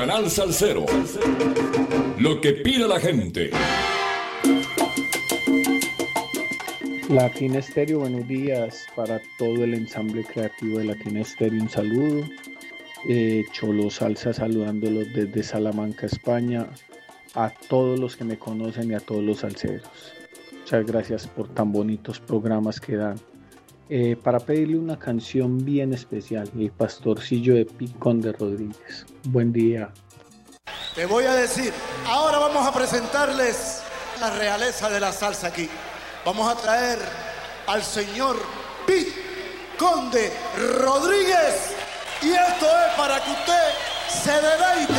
Canal Salsero. Lo que pide la gente. Latina Estéreo, buenos días para todo el ensamble creativo de Latina Estéreo, un saludo. Cholo Salsa saludándolos desde Salamanca, España, a todos los que me conocen y a todos los salseros. Muchas gracias por tan bonitos programas que dan. Para pedirle una canción bien especial, El Pastorcillo de Picón de Rodríguez. Buen día. Te voy a decir, ahora vamos a presentarles la realeza de la salsa aquí. Vamos a traer al señor Picón de Rodríguez. Y esto es para que usted se deleite.